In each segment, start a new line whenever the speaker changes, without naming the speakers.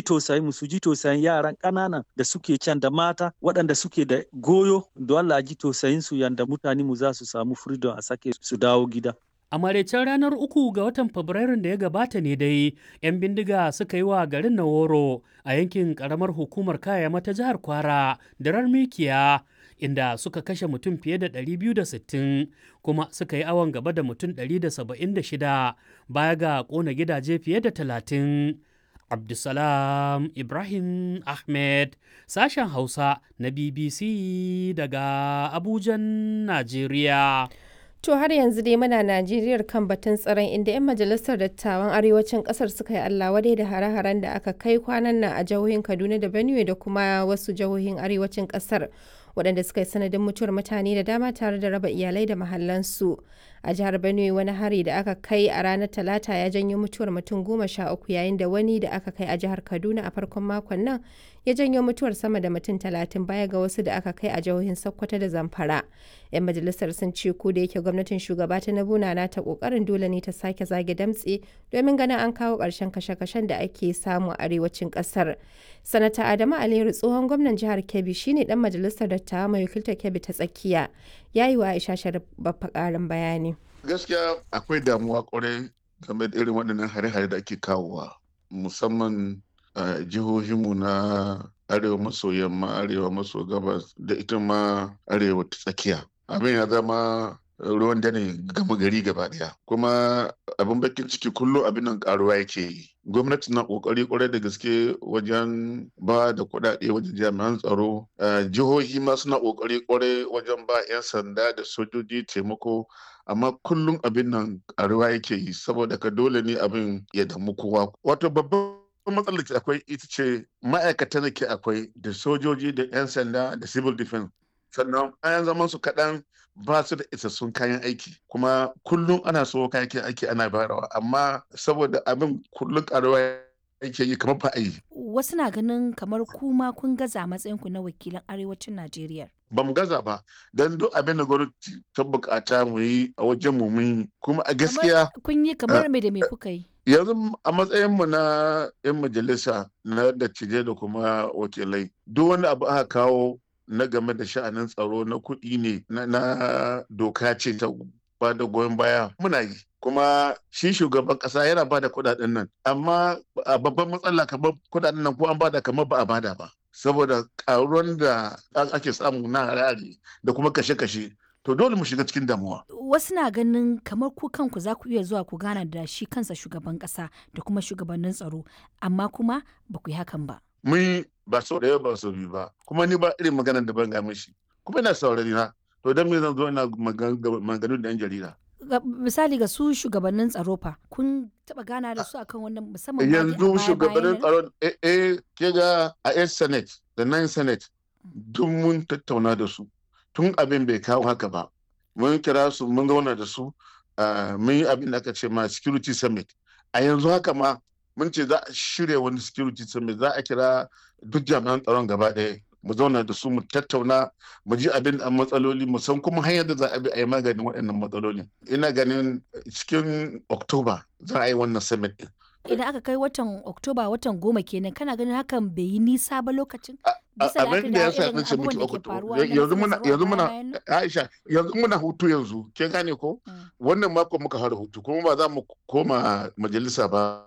tausayin mu, su ji tausayin yaran ƙananan da suke can da mata waɗanda suke da goyo, don Allah ji tausayin su yanda mutane mu za su samu freedom a sake su dawo gida.
A maraicen ranar 3 ga watan Fabrairun da ya gabata ne dai 'yan bindiga suka yi wa garin Naworo a yankin ƙaramar hukumar Kayama ta jihar Kwara darar mikiya, inda suka kashe mutum fiye da 260 kuma suka yi awon gaba da mutum 176 baya ga ƙona gidaje fiye da 30. Abdulsalam Ibrahim Ahmed, sashen Hausa na BBC daga Abujan, Najeriya.
To har yanzu dai muna Najeriyar kan batun tsaron, inda 'yan majalisar dattawan arewacin kasar suka yi Allah wadai da hare-haren da aka kai kwanan nan a jihohin Kaduna da Benue da kuma wasu jihohin arewacin kasar, waɗanda suka yi sanadin mutuwar mutane da dama tare da raba iyalai da mahallansu. A jihar Benue, wani hari da aka kai a ranar Talata ya janyo mutuwar mutum 13, yayin da wani da aka kai a jihar Kaduna a farkon makon nan ya janyo mutuwar sama da mutum 30 baya ga wasu da aka kai a jihohin Sokoto da Zamfara. 'Yan majalisar sun ce ko da yake gwamnatin shugaba Tinubu na ta kokarin, dole ne ta sake zage damtse domin ganin an kawo ƙarshen kashe-kashen da ake samu a arewacin ƙasar. Sanata Adamu Aliyu, tsohon gwamnan jihar Kebbi, shine dan majalisar dattawa mai wakiltar Kebbi ta tsakiya, ya yi wa Aisha Sharif babba ƙarin bayani.
Gaskiya akwai damuwa kwarai game da irin waɗannan hare-hare da ake kawowa, musamman a jihohinmu na arewa maso yamma, arewa maso gabas da ita ma arewa ta tsakiya. Abin ya zama ruwan dare gama gari gaba daya, kuma abin bakin ciki kullum abin nan karuwa yake yi. Gwamnati na kokari kwarai da gaske wajen ba da kuɗaɗe wajen jami'an tsaro, jihohi ma suna kokari kwarai wajen ba 'yan sanda da sojoji taimako, amma kullum abin nan karuwa yake yi, saboda ka dole ne abin ya damu kowa. Wato babban matsalar da akwai ita ce ma'aikatan da ke akwai da sojoji da 'yan sanda da civil defense, sannan bayan zaman su kaɗan ba su da isassun kayan aiki, kuma kullum ana so kayan aiki ana bayarwa, amma saboda abin kullum karuwa yake yi kamar ba a yi.
Wasu na ganin kamar kuma kun gaza matsayin ku na wakilan arewacin Najeriya.
Ba mu gaza ba, don duk abin da gwamnati ta bukata mu yi a wajen mu mun yi, kuma a gaskiya
kun yi kamar me da me kuka yi.
Yanzu a matsayinmu na 'yan majalisa na dattijai da kuma wakilai, duk wani abu aka kawo na game da sha'anin tsaro na kuɗi ne na doka ce ta ba da goyon baya muna yi, kuma shi shugaban ƙasa yana ba da kuɗaɗen nan, amma a babban matsala kamar kuɗaɗen nan ko an bada kamar ba a bada ba, saboda ƙaruwan da ake samu na harare da kuma kashe-kashe. To dole mu shiga cikin damuwa.
Wasu na ganin kamar ku kanku za ku iya zuwa ku gana da shi kansa shugaban kasa da kuma shugabannin tsaro, amma kuma ba ku yi hakan ba.
Mun ba sau da ba sau biyu ba, kuma ni ba irin maganar da ban ga mishi, kuma ina saurari na, to don me zan zo ina maganganu da 'yan jarida.
Misali ga su shugabannin tsaro fa, kun taba gana da su akan wannan musamman
yanzu shugabannin tsaro ke ga a 'yan senate da 9 senate duk mun tattauna da su. Tun abin bai kawo haka ba, mun kira su mun zauna da su, mun yi abin da aka ce ma security summit. A yanzu haka ma mun ce za a shirya wani security summit, za a kira duk jami'an tsaron gaba ɗaya mu zauna da su mu tattauna, mu ji abin da matsaloli, mu san kuma hanyar da za a bi a yi maganin waɗannan matsalolin. Ina ganin cikin Oktoba za a yi wannan summit ɗin.
Idan aka kai watan Oktoba, watan 10 kenan, kana ganin hakan bai yi nisa ba lokacin?
Abin da ya sa na ce miki yanzu muna Aisha, yanzu muna hutu yanzu, kin gane ko? Wannan mako muka fara hutu, kuma ba za mu koma majalisa ba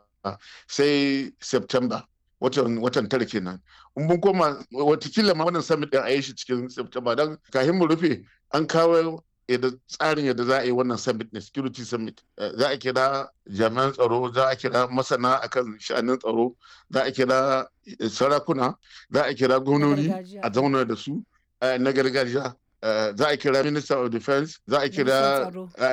sai September, watan 9 kenan. In mun koma watakila ma wannan summit din a yi shi cikin September, don kafin mu rufe an kawo yadda tsarin yadda za a yi wannan summit ne, security summit. Za a kira jami'an tsaro, za a kira masana akan sha'anin tsaro, za a kira sarakuna, za a kira gwamnoni a zauna da su na gargajiya, za a kira minister of defense, za a kira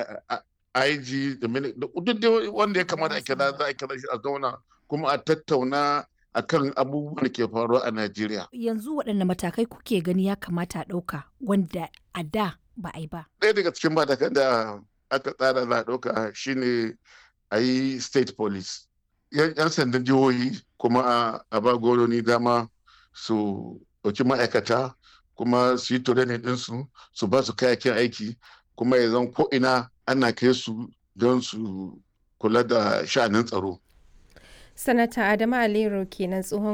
IG da duk wanda ya kamata a kira, za a kira shi a zauna kuma a tattauna akan abubuwan da ke faruwa a Najeriya.
Yanzu waɗanne matakai kuke gani ya kamata a ɗauka wanda a da ba a yi ba?
Ɗaya daga cikin matakan da aka tsara za a ɗauka shine a yi state police. 'Yan sandan jihohi kuma a ba gwamnoni dama su ɗauki ma'aikata, kuma su yi training ɗinsu, su ba su kayakin aiki, kuma ya zan ko'ina ana kai su don su kula da sha'anin tsaro.
Sanata Adamu Aliyu kenan, tsohon